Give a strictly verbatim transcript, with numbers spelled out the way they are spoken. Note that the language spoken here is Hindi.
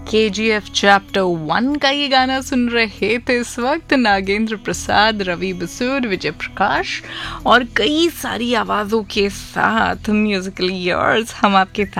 के जी एफ चैप्टर वन का ये गाना सुन रहे थे इस वक्त। नागेंद्र प्रसाद, रवि बसूर, विजय प्रकाश और कई सारी आवाज़ों के साथ म्यूजिकल ईयर्स हम आपके